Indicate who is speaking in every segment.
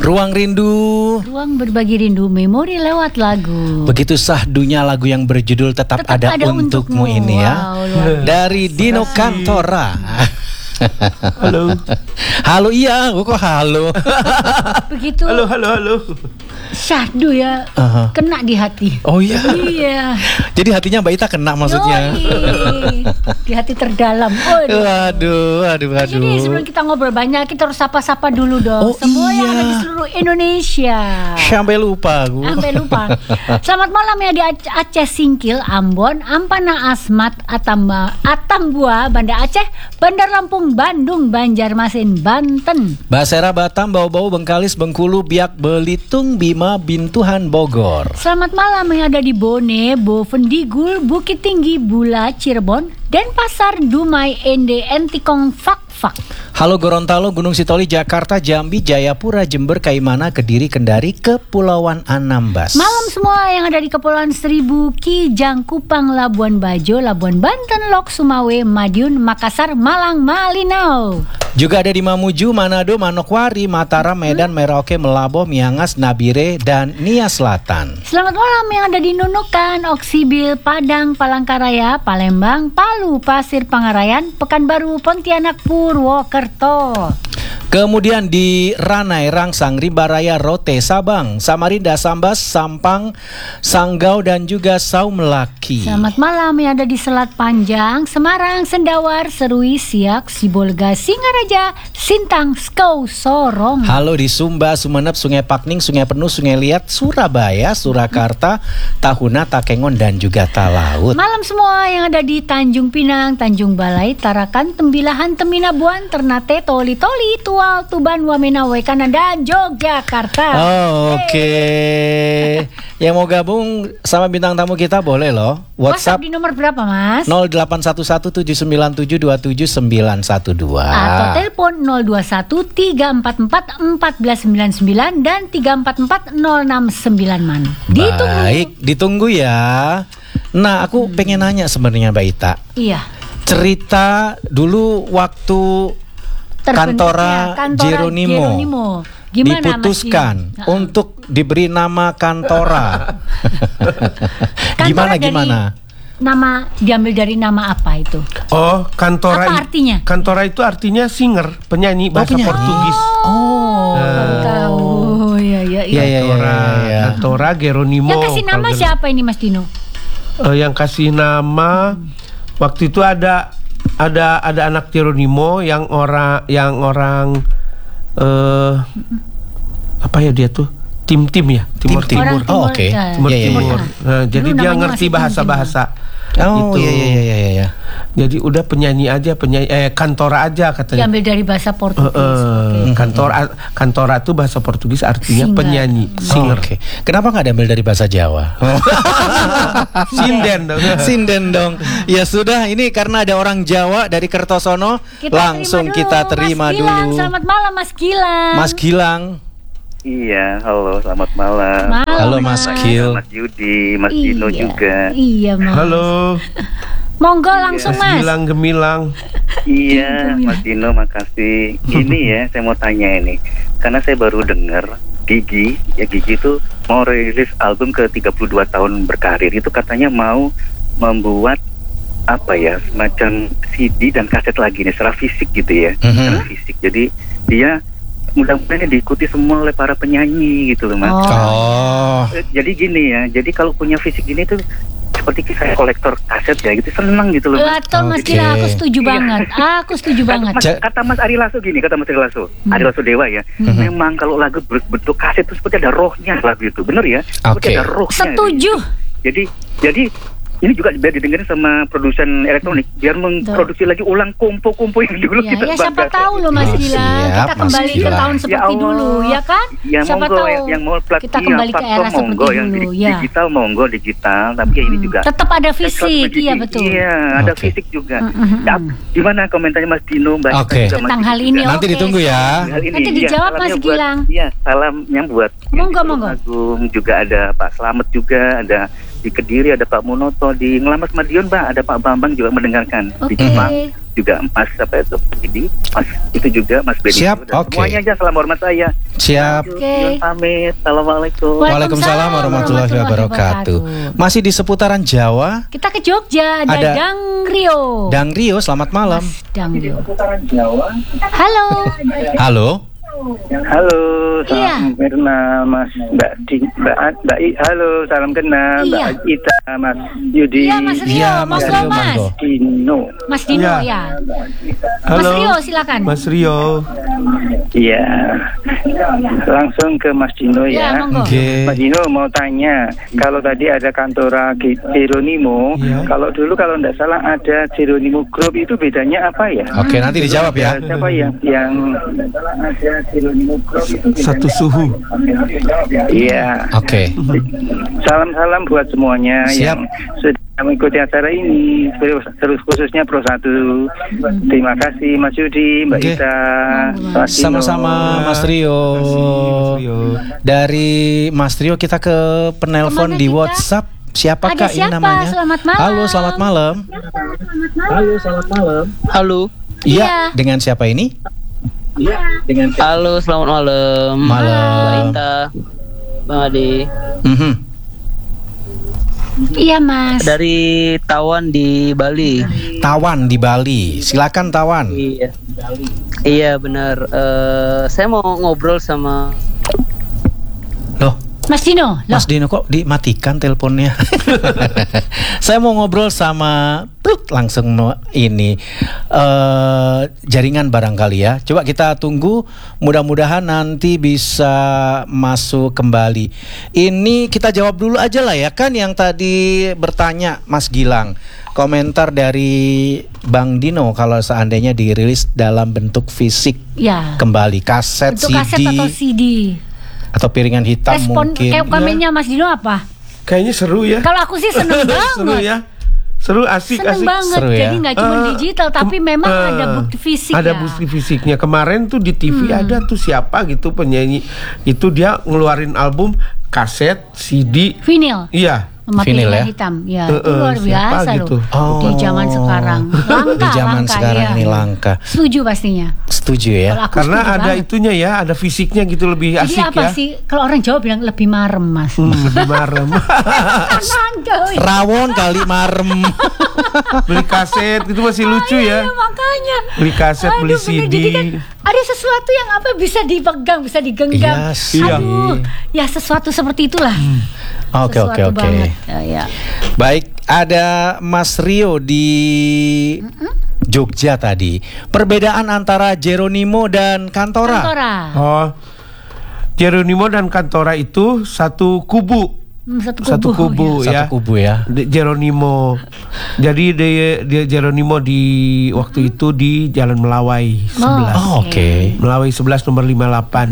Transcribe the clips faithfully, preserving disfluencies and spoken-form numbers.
Speaker 1: Ruang Rindu.
Speaker 2: Ruang berbagi rindu, memori lewat lagu.
Speaker 1: Begitu sahdunya lagu yang berjudul Tetap,
Speaker 2: Tetap
Speaker 1: Ada,
Speaker 2: Ada
Speaker 1: Untukmu,
Speaker 2: Untukmu.
Speaker 1: ini ya.
Speaker 2: Wow,
Speaker 1: dari Dino Cantora.
Speaker 3: Halo.
Speaker 1: Halo, iya, kok halo.
Speaker 2: Begitu.
Speaker 3: Halo, halo, halo.
Speaker 2: Syahdu ya,
Speaker 1: Uh-huh.
Speaker 2: kena di hati.
Speaker 1: Oh iya.
Speaker 2: Iya.
Speaker 1: Jadi hatinya Mbak Ita kena maksudnya.
Speaker 2: Yoi. Di hati terdalam. Waduh.
Speaker 1: Waduh, aduh, aduh.
Speaker 2: Jadi sebelum kita ngobrol banyak, kita harus sapa-sapa dulu dong.
Speaker 1: Oh,
Speaker 2: Semua yang
Speaker 1: iya.
Speaker 2: ada di seluruh Indonesia.
Speaker 1: Sampai lupa aku.
Speaker 2: Sampai lupa. Selamat malam ya di Ac- Aceh Singkil, Ambon, Ampana Asmat, Atamba, Atambua, Banda Aceh, Bandar Lampung, Bandung, Banjarmasin, Banten.
Speaker 1: Basera, Batam, Bau-Bau, Bengkalis, Bengkulu, Biak, Belitung, Bima, Bintuhan, Bogor.
Speaker 2: Selamat malam yang ada di Bone, Bovendigul, Bukit Tinggi, Bula, Cirebon, Denpasar, Dumai, Ende, Entikong, Fak Fak.
Speaker 1: Halo Gorontalo, Gunung Sitoli, Jakarta, Jambi, Jayapura, Jember, Kaimana, Kediri, Kendari, Kepulauan Anambas.
Speaker 2: Malam semua yang ada di Kepulauan Seribu, Kijang, Kupang, Labuan Bajo, Labuan Banten, Lok, Sumawe, Madiun, Makassar, Malang, Malinau.
Speaker 1: Juga ada di Mamuju, Manado, Manokwari, Mataram, Medan, Merauke, Melaboh, Miangas, Nabire, dan Nia Selatan.
Speaker 2: Selamat malam yang ada di Nunukan, Oksibil, Padang, Palangkaraya, Palembang, Palu, Pasir Pangarayan, Pekanbaru, Pontianak, Purwokerto.
Speaker 1: Kemudian di Ranai, Rangsang, Rimbaraya, Rote, Sabang, Samarinda, Sambas, Sampang, Sanggau, dan juga Saumlaki.
Speaker 2: Selamat malam yang ada di Selat Panjang, Semarang, Sendawar, Serui, Siak, Sibolga, Singaraja, Sintang, Skau, Sorong.
Speaker 1: Halo di Sumba, Sumeneb, Sungai Pakning, Sungai Penuh, Sungai Liat, Surabaya, Surakarta, Tahuna, Takengon, dan juga Talaut.
Speaker 2: Malam semua yang ada di Tanjung Pinang, Tanjung Balai, Tarakan, Tembilahan, Teminabuan, Ternate, Toli Toli, Tual, Tuban, Wamena, Wekana, dan Yogyakarta.
Speaker 1: Oh, oke. Yang mau gabung sama bintang tamu kita boleh loh. WhatsApp
Speaker 2: WhatsApp di nomor berapa, Mas?
Speaker 1: nol delapan satu satu tujuh sembilan tujuh dua tujuh sembilan satu dua
Speaker 2: Atau telepon nol dua satu tiga empat empat empat sembilan sembilan dan tiga empat empat nol enam sembilan man. Ditunggu.
Speaker 1: Baik, ditunggu ya. Nah, aku pengen nanya sebenarnya Mbak Ita.
Speaker 2: Iya.
Speaker 1: Cerita dulu waktu Cantora
Speaker 2: Terbentuknya Cantora
Speaker 1: Geronimo,
Speaker 2: Geronimo. Gimana,
Speaker 1: diputuskan
Speaker 2: Mas Dim?
Speaker 1: untuk diberi nama Cantora.
Speaker 2: Cantora
Speaker 1: Gimana
Speaker 2: dari
Speaker 1: gimana?
Speaker 2: Nama diambil dari nama apa itu?
Speaker 3: Oh, Cantora.
Speaker 2: Apa artinya?
Speaker 3: Cantora itu artinya singer, penyanyi bahasa
Speaker 1: penyanyi.
Speaker 3: Portugis.
Speaker 2: Oh, baru tahu. Ya, ya,
Speaker 1: Iya,
Speaker 2: ya.
Speaker 1: iya, iya,
Speaker 3: Cantora,
Speaker 1: iya.
Speaker 3: Cantora Geronimo.
Speaker 2: Yang kasih nama
Speaker 3: Kalau
Speaker 2: siapa ini, Mas Dino?
Speaker 3: Eh, yang kasih nama waktu itu ada ada ada anak Geronimo yang orang yang orang eh apa ya dia tuh tim-tim ya Timur
Speaker 1: Tim-tim.
Speaker 3: Timur.
Speaker 1: Oh, oke.
Speaker 2: ya.
Speaker 3: Timur
Speaker 1: Iya, iya,
Speaker 3: Timur.
Speaker 1: iya.
Speaker 3: Nah, jadi
Speaker 2: Dulu
Speaker 3: dia
Speaker 2: namanya
Speaker 3: ngerti
Speaker 2: masih
Speaker 3: bahasa-bahasa.
Speaker 1: Oh,
Speaker 3: Itu.
Speaker 1: iya, iya, iya, iya, iya.
Speaker 3: Jadi udah penyanyi aja, penyanyi eh Cantora aja katanya.
Speaker 2: Diambil dari bahasa Portugis.
Speaker 3: Eh, eh,
Speaker 2: Oke.
Speaker 3: Cantora Cantora itu bahasa Portugis artinya
Speaker 2: Singer.
Speaker 3: penyanyi,
Speaker 1: Oh,
Speaker 3: singer.
Speaker 1: oke. Kenapa nggak diambil dari bahasa Jawa?
Speaker 3: Sinden dong.
Speaker 1: Sinden dong. Ya sudah, ini karena ada orang Jawa dari Kertosono,
Speaker 2: Kita
Speaker 1: langsung
Speaker 2: terima dulu,
Speaker 1: kita terima
Speaker 2: Mas Gilang.
Speaker 1: dulu.
Speaker 2: Selamat malam, Mas Gilang.
Speaker 1: Mas Gilang.
Speaker 4: Iya, halo, selamat malam.
Speaker 2: Malam,
Speaker 1: Halo, Mas
Speaker 2: Mas.
Speaker 1: Gil.
Speaker 4: Mas Yudi, Mas
Speaker 2: Iya,
Speaker 4: Dino juga.
Speaker 2: Iya, Mas.
Speaker 3: Halo,
Speaker 2: Monggo langsung, Mas.
Speaker 3: Gilang Gemilang.
Speaker 4: Iya, Mas Dino, makasih. Ini ya, saya mau tanya ini, karena saya baru dengar Gigi, ya Gigi itu mau rilis album ke tiga puluh dua tahun berkarir, itu katanya mau membuat apa ya, semacam C D dan kaset lagi nih, secara fisik gitu ya,
Speaker 1: Mhm.
Speaker 4: secara fisik. Jadi dia mudah-mudahan diikuti semua oleh para penyanyi gitu loh, Mas.
Speaker 2: Oh.
Speaker 1: Oh.
Speaker 4: Eh, Jadi gini ya, jadi kalau punya fisik gini tuh seperti saya kolektor kaset ya gitu, seneng gitu loh, Mas.
Speaker 2: Betul, Mas
Speaker 1: Oke.
Speaker 2: Gilang, aku setuju
Speaker 4: Iya.
Speaker 2: banget. Aku setuju
Speaker 4: Kata
Speaker 2: banget.
Speaker 4: Mas,
Speaker 1: Ja-
Speaker 4: kata Mas Ari Lasso gini, kata Mas Ari Lasso,
Speaker 2: Hmm.
Speaker 4: Ari Lasso Dewa ya,
Speaker 1: Mhm.
Speaker 4: memang kalau lagu berbentuk kaset itu seperti ada rohnya lagu itu, bener ya?
Speaker 1: Oke.
Speaker 4: Seperti ada rohnya.
Speaker 2: Setuju.
Speaker 4: Jadi, jadi ini juga biar didengerin sama produsen elektronik, biar memproduksi lagi ulang kompo-kompo yang dulu
Speaker 2: Ya,
Speaker 4: kita
Speaker 2: ya siapa
Speaker 4: banggakan.
Speaker 2: tahu loh Mas
Speaker 1: Oh,
Speaker 2: Gilang.
Speaker 1: siap,
Speaker 2: Kita
Speaker 1: Mas
Speaker 2: kembali ke
Speaker 1: Gilang.
Speaker 2: tahun
Speaker 4: Ya
Speaker 2: seperti
Speaker 4: Allah.
Speaker 2: dulu, ya kan?
Speaker 4: Ya
Speaker 2: Siapa
Speaker 4: monggo
Speaker 2: tahu
Speaker 4: yang, yang mau plat
Speaker 2: kita
Speaker 4: iya,
Speaker 2: kembali ke
Speaker 4: platform
Speaker 2: era seperti
Speaker 4: monggo, yang
Speaker 2: dulu,
Speaker 4: di-
Speaker 2: ya.
Speaker 4: digital monggo digital, tapi ya ini
Speaker 2: Hmm,
Speaker 4: juga
Speaker 2: tetap ada
Speaker 4: Eh,
Speaker 2: fisik,
Speaker 4: kalau
Speaker 2: iya
Speaker 4: di-
Speaker 2: betul.
Speaker 4: Iya, ada
Speaker 1: Oke.
Speaker 4: fisik juga.
Speaker 2: Mm, mm, mm,
Speaker 4: Ya,
Speaker 2: mm.
Speaker 4: gimana komentarnya Mas Dino, Mbak Ita
Speaker 1: Oke.
Speaker 4: juga, Mas
Speaker 2: Tentang
Speaker 4: Dino
Speaker 2: hal
Speaker 4: juga.
Speaker 2: ini,
Speaker 1: Nanti
Speaker 2: oke.
Speaker 1: ditunggu ya.
Speaker 4: Hal ini,
Speaker 2: Nanti
Speaker 4: iya,
Speaker 2: dijawab,
Speaker 4: salamnya
Speaker 2: Mas
Speaker 4: buat-
Speaker 2: Gilang.
Speaker 4: Iya, salam yang buat yang
Speaker 2: Monggo,
Speaker 4: di
Speaker 2: monggo.
Speaker 4: Tulung Agung juga ada Pak Slamet juga, ada di Kediri ada Pak Munoto, di Ngelamas Madiun Mbak ada Pak Bambang juga mendengarkan.
Speaker 2: Oke.
Speaker 4: Di Jepang juga Mas apa itu? Jadi Mas itu juga Mas Beni.
Speaker 1: Siap,
Speaker 4: Dan
Speaker 1: oke.
Speaker 4: Semuanya aja salam hormat saya.
Speaker 1: Siap.
Speaker 2: Oke.
Speaker 4: Yun, pamit. Assalamualaikum.
Speaker 1: Waalaikumsalam warahmatullahi wabarakatuh. Masih di seputaran Jawa.
Speaker 2: Kita ke Jogja, ada,
Speaker 1: Ada-
Speaker 2: Dang Rio.
Speaker 1: Dang Rio, selamat malam.
Speaker 2: Mas Dang Rio. Halo.
Speaker 1: Halo.
Speaker 5: Halo,
Speaker 2: Iya.
Speaker 5: salam kenal Mas Mbak Di, Mbak, Ad- Mbak I, halo, salam kenal
Speaker 2: Iya.
Speaker 5: Mbak Ita, Mas Yudi,
Speaker 2: Iya, Mas Rio,
Speaker 1: Iya,
Speaker 2: Mas
Speaker 1: Mas
Speaker 2: Rio,
Speaker 1: Rio,
Speaker 2: Mas.
Speaker 1: monggo.
Speaker 5: Dino.
Speaker 2: Mas Dino
Speaker 3: Iya.
Speaker 2: ya.
Speaker 3: Halo.
Speaker 2: Mas Rio, silakan.
Speaker 3: Mas Rio.
Speaker 5: Iya, langsung ke Mas Dino
Speaker 2: Ya,
Speaker 5: ya.
Speaker 2: monggo.
Speaker 1: Oke.
Speaker 5: Mas Dino mau tanya, kalau tadi ada kantora Ge- Geronimo,
Speaker 3: Iya.
Speaker 5: kalau dulu kalau tidak salah ada Geronimo Group, itu bedanya apa ya?
Speaker 1: Oke, nanti dijawab ya.
Speaker 5: Siapa yang yang salah ada Geronimo Group itu bedanya
Speaker 3: Satu suhu.
Speaker 5: Iya.
Speaker 1: Oke.
Speaker 5: Salam-salam buat semuanya
Speaker 1: Siap.
Speaker 5: yang sudah mengikuti acara ini, terus, terus khususnya Pro satu. Terima kasih Mas Yudi, Mbak
Speaker 1: Oke.
Speaker 5: Ita, Mas Dino.
Speaker 1: Sama-sama Mas Rio.
Speaker 3: Mas Rio.
Speaker 1: Dari Mas Rio kita ke penelpon
Speaker 2: Kemana
Speaker 1: di
Speaker 2: kita?
Speaker 1: WhatsApp. Siapakah
Speaker 2: Ada
Speaker 1: ini
Speaker 2: siapa?
Speaker 1: namanya?
Speaker 2: Selamat malam.
Speaker 1: Halo, selamat malam.
Speaker 6: Halo,
Speaker 1: Iya,
Speaker 2: Iya.
Speaker 1: dengan siapa ini?
Speaker 6: halo, selamat malam.
Speaker 1: Malam.
Speaker 6: Mbak Ita, Bang Ade,
Speaker 1: Mhm.
Speaker 2: Iya, Mas.
Speaker 6: dari Tawan di Bali.
Speaker 1: Tawan di Bali. Silakan Tawan.
Speaker 6: Iya, iya benar. Eh, saya mau ngobrol sama.
Speaker 1: Loh,
Speaker 2: Mas Dino. Loh.
Speaker 1: Mas Dino kok dimatikan teleponnya? Saya mau ngobrol sama Tut, langsung no, ini eh jaringan barangkali ya. Coba kita tunggu, mudah-mudahan nanti bisa masuk kembali. Ini kita jawab dulu aja lah ya, kan yang tadi bertanya Mas Gilang. Komentar dari Bang Dino kalau seandainya dirilis dalam bentuk fisik
Speaker 2: Ya.
Speaker 1: kembali, kaset,
Speaker 2: Untuk
Speaker 1: C D
Speaker 2: kaset atau C D.
Speaker 1: atau piringan hitam
Speaker 2: Respon
Speaker 1: mungkin.
Speaker 2: kayak komennya Mas Dino apa?
Speaker 3: Kayaknya seru ya.
Speaker 2: Kalau aku sih seneng banget.
Speaker 3: Seru ya. Seru, asik,
Speaker 2: Seneng
Speaker 3: asik.
Speaker 2: banget.
Speaker 1: Seru ya.
Speaker 2: Jadi nggak cuma
Speaker 3: Eh,
Speaker 2: digital, tapi
Speaker 3: kem-
Speaker 2: memang
Speaker 3: eh,
Speaker 2: ada bukti fisik
Speaker 3: Ada
Speaker 2: ya.
Speaker 3: bukti fisiknya. Kemarin tuh di T V ada tuh siapa gitu penyanyi. Itu dia ngeluarin album kaset, C D.
Speaker 2: Vinyl.
Speaker 3: Iya.
Speaker 2: Sama
Speaker 1: Vinyl
Speaker 2: piringan
Speaker 1: ya?
Speaker 2: hitam. Ya,
Speaker 3: Eh,
Speaker 2: itu
Speaker 3: eh,
Speaker 2: luar
Speaker 3: siapa
Speaker 2: biasa
Speaker 3: gitu?
Speaker 2: loh.
Speaker 1: Oh.
Speaker 2: Di zaman sekarang. Langka,
Speaker 1: Di zaman
Speaker 2: langka,
Speaker 1: sekarang
Speaker 2: iya.
Speaker 1: ini langka.
Speaker 2: Setuju pastinya.
Speaker 1: Setuju
Speaker 2: Kalau
Speaker 1: ya.
Speaker 2: aku
Speaker 3: Karena
Speaker 2: setuju
Speaker 3: ada
Speaker 2: banget.
Speaker 3: itunya ya, ada fisiknya gitu lebih
Speaker 2: Jadi
Speaker 3: asik
Speaker 2: apa
Speaker 3: ya.
Speaker 2: sih? Kalau orang Jawa bilang lebih marem, Mas.
Speaker 3: Hmm, lebih marem.
Speaker 2: Langka, wih.
Speaker 1: Rawon kali marem.
Speaker 3: Beli kaset itu masih lucu
Speaker 2: Iya,
Speaker 3: ya.
Speaker 2: makanya.
Speaker 3: Beli kaset,
Speaker 2: Aduh,
Speaker 3: beli
Speaker 2: bener.
Speaker 3: C D.
Speaker 2: Jadi kan ada sesuatu yang apa bisa dipegang, bisa digenggam.
Speaker 1: Iya sih.
Speaker 2: Aduh, ya sesuatu seperti itulah.
Speaker 1: Oke oke
Speaker 2: Sesuatu
Speaker 1: oke.
Speaker 2: banget. Ya, ya.
Speaker 1: Baik, ada Mas Rio di Jogja tadi. Perbedaan antara Geronimo dan Kantora.
Speaker 2: Kantora.
Speaker 3: Oh. Geronimo dan Kantora itu satu kubu.
Speaker 2: Hmm, Satu kubu.
Speaker 3: Satu kubu
Speaker 1: Satu
Speaker 3: ya.
Speaker 1: kubu ya.
Speaker 3: Di- Geronimo. Jadi dia, dia Geronimo di waktu itu di Jalan Melawai sebelas.
Speaker 1: Oh, oke.
Speaker 3: Melawai sebelas nomor lima puluh delapan.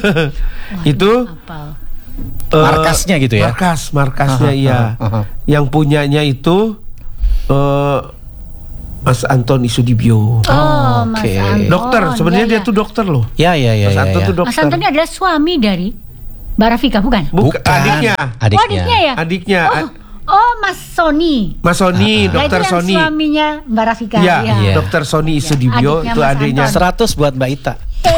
Speaker 3: Itu
Speaker 2: Apal.
Speaker 3: eh,
Speaker 1: Markasnya gitu ya?
Speaker 3: Markas, markasnya
Speaker 1: Aha,
Speaker 3: iya.
Speaker 1: aha, aha.
Speaker 3: Yang punyanya itu eh, Mas Anton Isudibyo.
Speaker 2: Oh, Mas
Speaker 1: Oke.
Speaker 2: Anton.
Speaker 3: Dokter, sebenarnya
Speaker 2: Ya,
Speaker 3: dia
Speaker 2: ya.
Speaker 3: tuh dokter loh.
Speaker 1: Ya ya ya
Speaker 3: Mas
Speaker 1: ya.
Speaker 3: Anton
Speaker 1: ya.
Speaker 3: tuh dokter.
Speaker 2: Mas Anton ini adalah suami dari Mbak Rafika, bukan?
Speaker 3: Bukan, adiknya.
Speaker 1: Adiknya.
Speaker 2: Oh, adiknya ya?
Speaker 3: Adiknya.
Speaker 2: Oh, oh, Mas Sony.
Speaker 3: Mas Sony,
Speaker 2: Nah,
Speaker 3: dokter
Speaker 2: itu yang
Speaker 3: Sony.
Speaker 2: suaminya Mbak Rafika.
Speaker 3: Iya,
Speaker 1: Iya.
Speaker 3: dokter Sony Isudibyo
Speaker 2: Adiknya
Speaker 3: itu
Speaker 2: Mas
Speaker 3: adiknya.
Speaker 2: Anton.
Speaker 1: seratus buat Mbak Ita.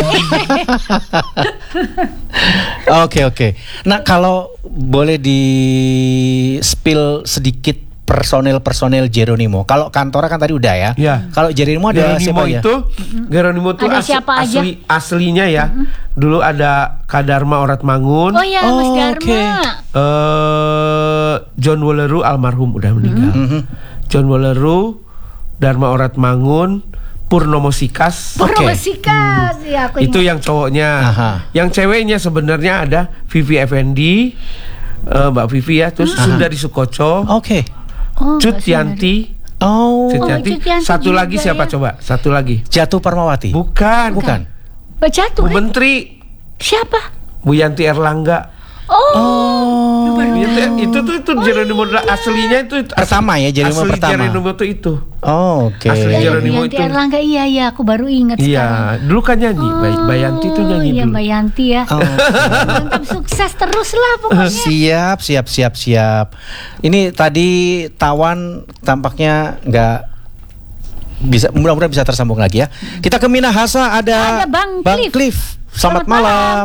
Speaker 1: Oke oke. Nah kalau boleh di spill sedikit personel-personel Geronimo. Kalau Kantora kan tadi udah ya.
Speaker 3: Iya.
Speaker 1: Kalau Geronimo ada
Speaker 3: Geronimo
Speaker 1: siapa ya?
Speaker 3: itu, Geronimo itu
Speaker 2: Ada
Speaker 3: as-
Speaker 2: siapa aja?
Speaker 3: asli aslinya ya. Dulu ada Kadarma Orat Mangun,
Speaker 2: Oh ya, Mas
Speaker 1: Oh,
Speaker 2: Dharma.
Speaker 1: oke.
Speaker 3: eh, John Woleru almarhum udah meninggal.
Speaker 1: Mhm.
Speaker 3: John Woleru, Dharma Orat Mangun, Purnomo Sikas.
Speaker 2: Purnomo
Speaker 1: Oke.
Speaker 2: Sikas, ya aku
Speaker 3: Itu
Speaker 2: ingat.
Speaker 3: yang cowoknya.
Speaker 1: Aha.
Speaker 3: Yang ceweknya sebenarnya ada Vivi Effendi, eh, Mbak Vivi ya, terus Sundari Sukoco,
Speaker 1: Oke.
Speaker 2: Oh,
Speaker 3: Cut
Speaker 2: Mbak Sundari.
Speaker 3: Yanti,
Speaker 1: Oh.
Speaker 3: Cut
Speaker 2: Oh,
Speaker 3: Yanti.
Speaker 2: Cut Yanti
Speaker 3: Satu
Speaker 2: juga
Speaker 3: lagi siapa
Speaker 2: ya.
Speaker 3: coba? Satu lagi.
Speaker 1: Jatuh Parmawati.
Speaker 3: Bukan,
Speaker 1: Bukan.
Speaker 2: Mbak Jatuh
Speaker 3: Bu
Speaker 2: kan?
Speaker 3: Menteri,
Speaker 2: Siapa?
Speaker 3: Bu Yanti Erlangga.
Speaker 2: Oh,
Speaker 3: Itu, itu tuh itu Geronimo aslinya itu
Speaker 1: Pertama ya, Geronimo
Speaker 3: asli
Speaker 1: pertama.
Speaker 3: Geronimo tuh itu.
Speaker 1: Oh, oke.
Speaker 3: Asli
Speaker 2: Ya,
Speaker 3: Geronimo
Speaker 2: Yanti
Speaker 3: itu.
Speaker 2: Erlangga, iya iya, aku baru ingat sekarang.
Speaker 3: Iya, dulu kan nyanyi. Bay- Bayanti tuh nyanyi
Speaker 2: Iya,
Speaker 3: dulu.
Speaker 2: Mbak Yanti ya.
Speaker 1: Oh.
Speaker 2: Mantap, sukses terus lah pokoknya.
Speaker 1: Siap, siap, siap, siap. Ini tadi Tawan tampaknya nggak bisa, mudah-mudahan bisa tersambung lagi ya. Kita ke Minahasa, ada,
Speaker 2: Ada Bang Cliff.
Speaker 1: Cliff. Selamat,
Speaker 2: Selamat
Speaker 1: malam.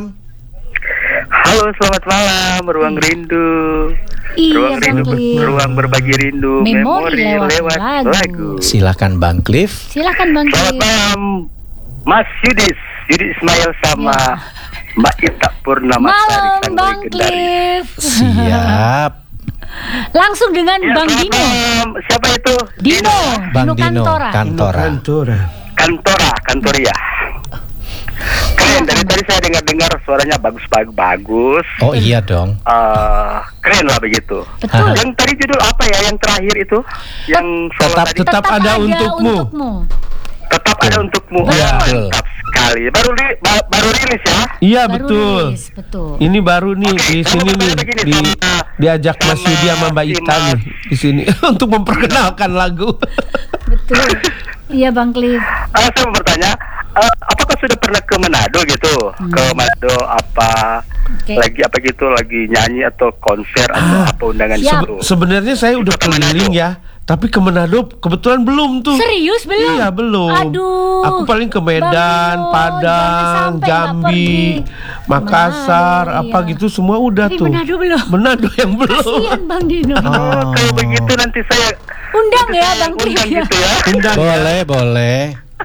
Speaker 4: Halo, selamat malam, Ruang Rindu.
Speaker 2: Iya,
Speaker 4: Ruang
Speaker 2: Bang
Speaker 4: Rindu,
Speaker 2: Cliff.
Speaker 4: ruang berbagi rindu,
Speaker 2: Memori
Speaker 4: memori,
Speaker 2: lewat
Speaker 4: lewat,
Speaker 2: lagu.
Speaker 4: lagu.
Speaker 1: Silakan Bang Cliff.
Speaker 2: Silakan Bang
Speaker 4: Selamat
Speaker 2: Cliff.
Speaker 4: malam, Mas Yudis, Yudi Ismail sama
Speaker 2: Ya.
Speaker 4: Mbak Ita Purnamasari
Speaker 2: Malam
Speaker 4: sang
Speaker 2: Bang
Speaker 4: legendaris.
Speaker 2: Cliff.
Speaker 1: Siap.
Speaker 2: Langsung dengan
Speaker 4: Ya,
Speaker 2: Bang
Speaker 4: selamat
Speaker 2: Dino.
Speaker 4: malam. Siapa itu?
Speaker 2: Dino,
Speaker 1: Bang
Speaker 2: Dino
Speaker 1: Dino
Speaker 2: Kantora.
Speaker 1: Kantora.
Speaker 3: Kantora.
Speaker 4: Kantora, Kantoria. Keren, dari tadi saya dengar-dengar suaranya bagus-bagus bagus.
Speaker 1: Oh iya dong.
Speaker 4: Eh, keren lah begitu.
Speaker 2: Betul.
Speaker 4: Yang tadi judul apa ya yang terakhir itu? Yang solo
Speaker 1: Tetap-
Speaker 4: tadi?
Speaker 3: tetap ada untukmu.
Speaker 4: Tetap ada untukmu.
Speaker 1: Iya.
Speaker 4: Mantap sekali. Baru li- ba- baru rilis ya.
Speaker 3: Iya
Speaker 2: Baru
Speaker 3: betul.
Speaker 2: rilis, betul.
Speaker 3: Ini baru nih
Speaker 4: Oke,
Speaker 3: di
Speaker 4: saya
Speaker 3: sini
Speaker 4: mau
Speaker 3: nih
Speaker 4: bertanya begini
Speaker 3: di
Speaker 4: sama-
Speaker 3: diajak Mas
Speaker 4: sama
Speaker 3: Yudi sama Mbak
Speaker 4: si
Speaker 3: Ita nih
Speaker 4: Mas.
Speaker 3: di sini untuk memperkenalkan lagu.
Speaker 2: Betul. Iya Bang Cliff.
Speaker 4: Ah, saya mau bertanya, eh, apakah sudah pernah ke Manado gitu? Ke Manado apa
Speaker 2: Oke.
Speaker 4: lagi apa gitu lagi nyanyi atau konser atau apa undangan
Speaker 2: Siap.
Speaker 4: gitu?
Speaker 3: Sebenarnya saya udah
Speaker 4: Ke Manado.
Speaker 3: keliling ya, tapi ke Manado kebetulan belum tuh.
Speaker 2: Serius belum?
Speaker 3: Iya belum.
Speaker 2: Aduh.
Speaker 3: Aku paling ke Medan,
Speaker 2: Bang Dino, jangan
Speaker 3: Padang,
Speaker 2: sampai nggak
Speaker 3: Jambi,
Speaker 2: pergi.
Speaker 3: Makassar,
Speaker 2: Manado,
Speaker 3: apa
Speaker 2: iya.
Speaker 3: gitu semua udah
Speaker 2: Tapi
Speaker 3: tuh.
Speaker 2: Manado belum.
Speaker 3: Manado yang belum.
Speaker 2: Kasian Bang Dino.
Speaker 4: Oh, kalau begitu nanti saya
Speaker 2: Undang
Speaker 4: nanti
Speaker 2: ya
Speaker 4: saya
Speaker 2: Bang Cliff
Speaker 4: undang
Speaker 2: ya.
Speaker 4: gitu ya.
Speaker 3: Undang ya.
Speaker 1: Boleh, boleh.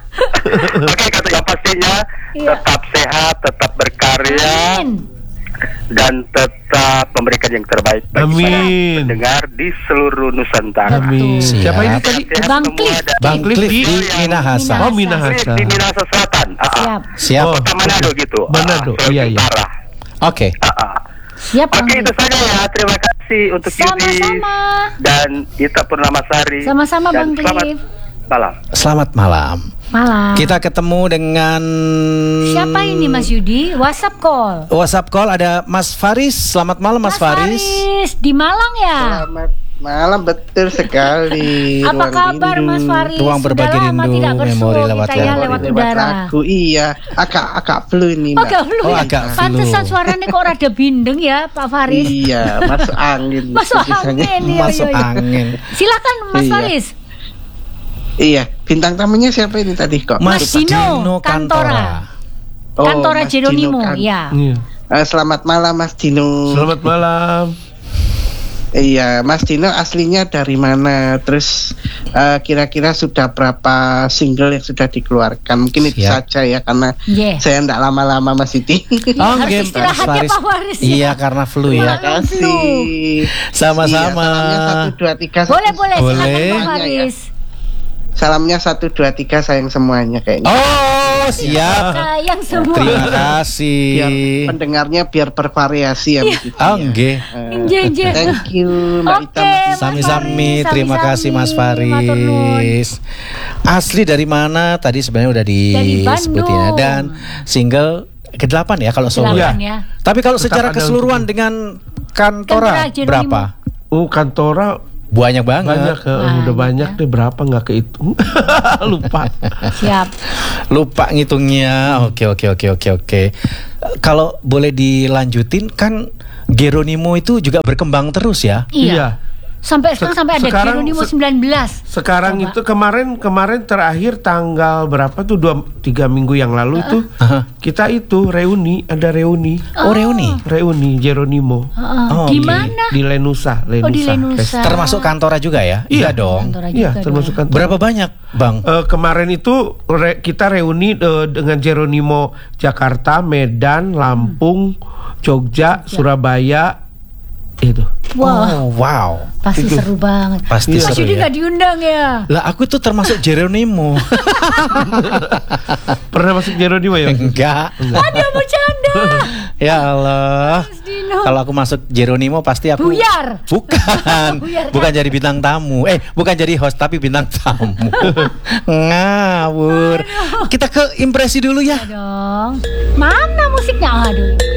Speaker 4: Oke, kata yang pastinya
Speaker 2: Iya.
Speaker 4: tetap sehat, tetap berkarya
Speaker 2: Amin.
Speaker 4: dan tetap memberikan yang terbaik bagi
Speaker 3: Amin.
Speaker 4: para pendengar di seluruh Nusantara.
Speaker 3: Amin.
Speaker 1: Siap.
Speaker 3: Siapa ini tadi?
Speaker 4: Sehat
Speaker 2: Bang
Speaker 4: semua
Speaker 2: Cliff.
Speaker 4: dan-
Speaker 1: Bang Cliff di
Speaker 2: Minahasa.
Speaker 1: Minahasa.
Speaker 3: Oh
Speaker 4: Cliff
Speaker 3: Minahasa.
Speaker 4: di Minahasa Selatan. Ah, ah.
Speaker 2: Siap.
Speaker 1: Siap.
Speaker 3: Oh.
Speaker 4: Kota Manado gitu. Ah,
Speaker 3: Manado,
Speaker 4: Sulawesi
Speaker 3: iya, iya.
Speaker 4: Utara.
Speaker 1: Oke.
Speaker 4: Ah, ah.
Speaker 2: Siap Bang
Speaker 4: Oke, itu
Speaker 2: Cliff.
Speaker 4: saja ya. Terima kasih untuk Yudi
Speaker 2: Sama-sama.
Speaker 4: dan Ita Purnamasari.
Speaker 2: Sama-sama,
Speaker 4: Dan
Speaker 2: Bang
Speaker 4: selamat
Speaker 2: Cliff.
Speaker 4: malam.
Speaker 1: Selamat malam.
Speaker 2: Malam.
Speaker 1: Kita ketemu dengan
Speaker 2: Siapa ini Mas Yudi? WhatsApp call.
Speaker 1: WhatsApp call ada Mas Faris. Selamat malam Mas, Faris.
Speaker 2: di Malang ya.
Speaker 7: Selamat malam, betul sekali.
Speaker 2: Apa
Speaker 7: Ruang
Speaker 2: kabar
Speaker 7: rindu.
Speaker 2: Mas Faris?
Speaker 1: Ruang berbagi
Speaker 2: Sudah lama
Speaker 1: rindu,
Speaker 2: tidak bersua
Speaker 1: memori lewat
Speaker 2: kita ya
Speaker 1: lagu.
Speaker 2: lewat
Speaker 7: Lewat
Speaker 2: udara.
Speaker 7: lagu, iya. Agak agak flu ini,
Speaker 2: Oh,
Speaker 7: Mbak.
Speaker 2: agak flu
Speaker 1: Oh,
Speaker 2: ya?
Speaker 1: agak flu.
Speaker 2: Pantesan suaranya kok rada bindeng ya Pak Faris.
Speaker 7: Iya, masuk angin.
Speaker 2: Masuk
Speaker 7: tulisannya.
Speaker 2: angin ya.
Speaker 1: Masuk
Speaker 2: iya, iya.
Speaker 1: angin.
Speaker 2: Silakan Mas
Speaker 7: Iya.
Speaker 2: Faris.
Speaker 7: Iya, bintang tamunya siapa ini tadi kok?
Speaker 2: Mas
Speaker 1: Mas
Speaker 2: Dino
Speaker 1: Dino
Speaker 2: Kantora.
Speaker 1: Kantora.
Speaker 7: Oh,
Speaker 2: Kantora
Speaker 7: Mas
Speaker 2: Geronimo,
Speaker 7: Dino Kan-
Speaker 2: ya.
Speaker 3: Iya.
Speaker 7: Eh, selamat malam Mas Dino.
Speaker 3: Selamat malam.
Speaker 7: Iya, Mas Dino aslinya dari mana? Terus eh, kira-kira sudah berapa single yang sudah dikeluarkan? Mungkin itu
Speaker 1: Siap.
Speaker 7: saja ya, karena
Speaker 2: Yeah.
Speaker 7: saya enggak lama-lama Mas Siti.
Speaker 1: Oh,
Speaker 2: Harus
Speaker 1: oke,
Speaker 2: istirahat
Speaker 1: Mas
Speaker 2: ya,
Speaker 1: Faris.
Speaker 2: Pak Faris, ya.
Speaker 1: Iya, karena flu ya.
Speaker 2: Terima
Speaker 7: Terima kasih.
Speaker 1: Sama-sama.
Speaker 7: Iya, salamnya satu dua tiga.
Speaker 2: Boleh, boleh, silakan
Speaker 1: Boleh.
Speaker 2: Pak
Speaker 7: Semuanya ya.
Speaker 2: Faris.
Speaker 7: Salamnya satu dua tiga sayang semuanya kayaknya.
Speaker 1: Oh, siap.
Speaker 2: Sayang semua.
Speaker 1: Terima
Speaker 7: Biar
Speaker 1: kasih.
Speaker 7: pendengarnya biar bervariasi ya Mas Siti.
Speaker 1: Oh,
Speaker 7: ya.
Speaker 1: nggih.
Speaker 7: Eh,
Speaker 2: Nggih, nggih.
Speaker 7: Thank you Mbak Ita.
Speaker 2: Oke,
Speaker 7: Mas Siti.
Speaker 2: Mas
Speaker 1: Sami-sami,
Speaker 2: Faris,
Speaker 1: terima
Speaker 2: sami-sami.
Speaker 1: kasih Mas
Speaker 2: Matur nuwun.
Speaker 1: Faris. Asli dari mana? Tadi sebenarnya udah
Speaker 2: Dari
Speaker 1: disebutin ya.
Speaker 2: Bandung.
Speaker 1: Dan single kedelapan ya kalau solo.
Speaker 2: Delapan
Speaker 3: Iya.
Speaker 2: ya.
Speaker 1: Tapi kalau
Speaker 3: Tetap
Speaker 1: secara
Speaker 3: ada
Speaker 1: keseluruhan
Speaker 3: untuk-
Speaker 1: dengan Kantora
Speaker 2: Kantora Geronimo.
Speaker 1: berapa?
Speaker 3: Oh Kantora
Speaker 1: Banyak banget.
Speaker 3: banyak, eh, udah
Speaker 2: Banyak,
Speaker 3: banyak
Speaker 2: ya.
Speaker 3: deh, berapa nggak kehitung. Lupa.
Speaker 2: Siap.
Speaker 1: Lupa ngitungnya. Oke, oke, oke, oke, oke. Kalau boleh dilanjutin kan Geronimo itu juga berkembang terus ya.
Speaker 2: Iya. Sampai sekarang
Speaker 3: Se-
Speaker 2: sampai ada
Speaker 3: sekarang
Speaker 2: Geronimo
Speaker 3: se-
Speaker 2: sembilan belas.
Speaker 3: Sekarang
Speaker 2: Coba.
Speaker 3: itu kemarin kemarin terakhir tanggal berapa tuh dua tiga minggu yang lalu itu
Speaker 1: Aha.
Speaker 3: kita itu reuni, ada reuni
Speaker 1: Oh, reuni.
Speaker 3: reuni Geronimo
Speaker 2: Heeh.
Speaker 1: Oh,
Speaker 2: Di
Speaker 1: oke.
Speaker 2: mana?
Speaker 3: di Lenusa Lenusa,
Speaker 2: Oh, di Lenusa.
Speaker 3: Fest-
Speaker 1: Termasuk Kantora juga ya?
Speaker 3: Iya.
Speaker 1: dong.
Speaker 2: Kantora
Speaker 3: Iya
Speaker 2: juga
Speaker 3: termasuk
Speaker 2: dong.
Speaker 3: kantor.
Speaker 1: Berapa banyak, Bang?
Speaker 3: Eh, kemarin itu re- kita reuni eh, dengan Geronimo Jakarta, Medan, Lampung, Jogja, Surabaya itu.
Speaker 2: Wah,
Speaker 1: Oh, wow.
Speaker 2: pasti seru banget.
Speaker 1: Pasti
Speaker 2: Mas
Speaker 1: seru
Speaker 2: Yudi
Speaker 1: ya.
Speaker 2: nggak diundang ya?
Speaker 1: Lah aku tuh termasuk Geronimo.
Speaker 3: Pernah masuk Geronimo ya?
Speaker 1: Enggak.
Speaker 2: Ada bercanda.
Speaker 1: Ya Allah.
Speaker 2: Mas Dino.
Speaker 1: Kalau aku masuk Geronimo pasti aku
Speaker 2: Buyar.
Speaker 1: Bukan.
Speaker 2: Buyar,
Speaker 1: Bukan jadi bintang tamu. Eh, bukan jadi host tapi bintang tamu. Ngawur. Kita ke impresi dulu ya.
Speaker 2: Dong. Mana musiknya? Aduh.